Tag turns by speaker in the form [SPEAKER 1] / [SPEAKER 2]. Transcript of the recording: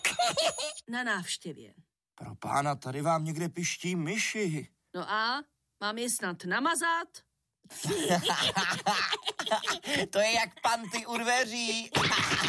[SPEAKER 1] Na návštěvě.
[SPEAKER 2] Pro pána, tady vám někde piští myši.
[SPEAKER 1] No a? Mám je snad namazat?
[SPEAKER 2] To je jak panty u dveří.